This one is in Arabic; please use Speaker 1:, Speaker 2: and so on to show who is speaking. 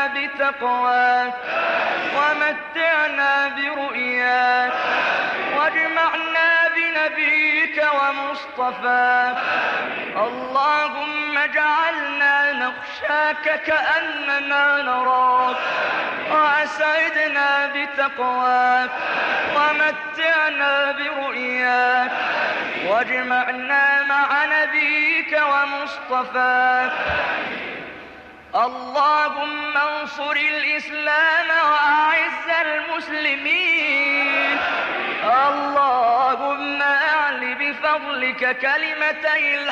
Speaker 1: بتقواك ومتعنا برؤياك واجمعنا بنبيك ومصطفاك. اللهم اجعلنا نخشاك كأننا نراك وأسعدنا بتقواك ومتعنا برؤياك واجمعنا مع نبيك ومصطفاك. اللهم انصر الإسلام وأعز المسلمين. اللهم أعل بفضلك كلمتي